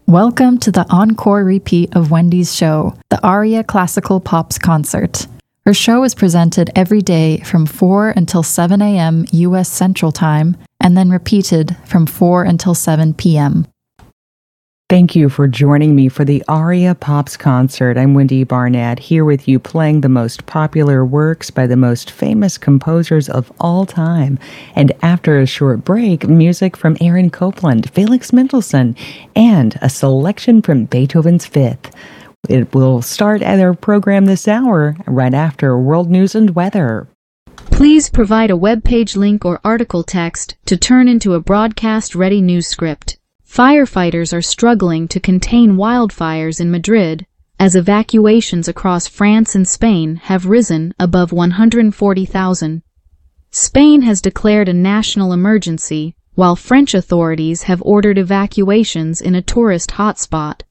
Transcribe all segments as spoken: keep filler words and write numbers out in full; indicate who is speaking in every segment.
Speaker 1: Welcome to the encore repeat of Wendy's show, the Aria Classical Pops Concert. Her show is presented every day from four until seven a.m. U S Central Time, and then repeated from four until seven p.m.
Speaker 2: Thank you for joining me for the Aria Pops Concert. I'm Wendy Barnett, here with you playing the most popular works by the most famous composers of all time. And after a short break, music from Aaron Copland, Felix Mendelssohn, and a selection from Beethoven's Fifth. It will start at our program this hour, right after World News and Weather.
Speaker 3: Please provide a web page link or article text to turn into a broadcast-ready news script. Firefighters are struggling to contain wildfires in Madrid, as evacuations across France and Spain have risen above one hundred forty thousand. Spain has declared a national emergency, while French authorities have ordered evacuations in a tourist hotspot.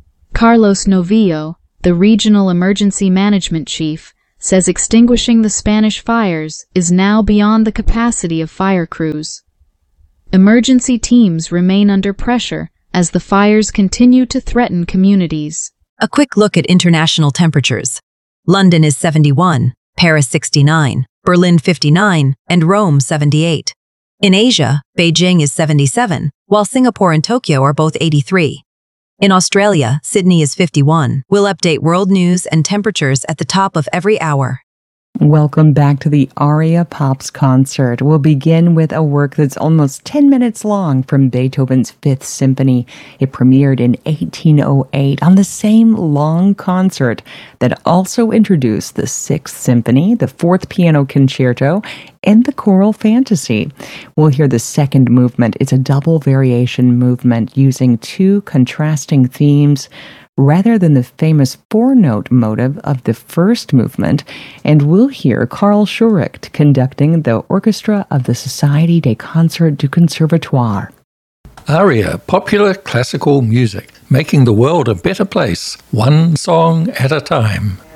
Speaker 3: Carlos Novillo, the regional emergency management chief, says extinguishing the Spanish fires is now beyond the capacity of fire crews. Emergency teams remain under pressure as the fires continue to threaten communities.
Speaker 4: A quick look at international temperatures. London is seventy-one, Paris sixty-nine, Berlin fifty-nine, and Rome seventy-eight. In Asia, Beijing is seventy-seven, while Singapore and Tokyo are both eighty-three. In Australia, Sydney is fifty-one. We'll update world news and temperatures at the top of every hour.
Speaker 2: Welcome back to the Aria Pops Concert. We'll begin with a work that's almost ten minutes long from Beethoven's Fifth Symphony. It premiered in eighteen oh eight on the same long concert that also introduced the Sixth Symphony, the Fourth Piano Concerto, and the Choral Fantasy. We'll hear the second movement. It's a double variation movement using two contrasting themes rather than the famous four-note motive of the first movement, and we'll hear Karl Schuricht conducting the orchestra of the Société des Concerts du Conservatoire.
Speaker 5: Aria, popular classical music, making the world a better place, one song at a time.